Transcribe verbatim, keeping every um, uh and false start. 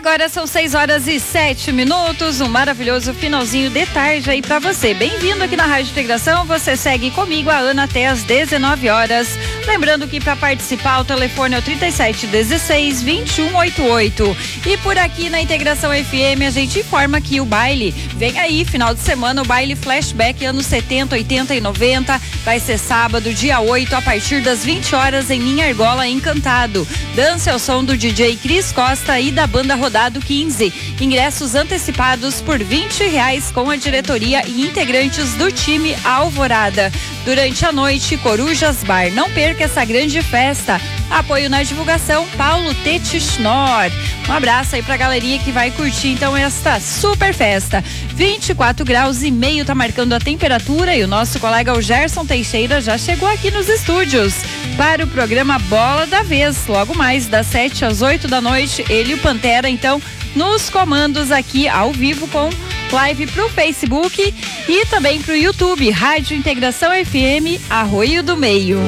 Agora são seis horas e sete minutos, um maravilhoso finalzinho de tarde aí pra você. Bem-vindo aqui na Rádio Integração, você segue comigo, a Ana, até às dezenove horas. Lembrando que para participar o telefone é o trinta e sete dezesseis, vinte e um oitenta e oito. E por aqui na Integração F M a gente informa que o baile vem aí, final de semana, o baile Flashback anos setenta, oitenta e noventa, vai ser sábado, dia oito, a partir das vinte horas em Minha Argola, Encantado. Dance ao som do D J Cris Costa e da banda Rodado quinze. Ingressos antecipados por vinte reais com a diretoria e integrantes do time Alvorada. Durante a noite, Corujas Bar. Não perca essa grande festa. Apoio na divulgação, Paulo Tetschnor. Um abraço aí pra galerinha que vai curtir então esta super festa. vinte e quatro graus e meio tá marcando a temperatura e o nosso colega o Gerson Teixeira já chegou aqui nos estúdios para o programa Bola da Vez. Logo mais das sete às oito da noite, ele e o Pantera então nos comandos aqui ao vivo com live pro Facebook e também pro YouTube, Rádio Integração F M Arroio do Meio.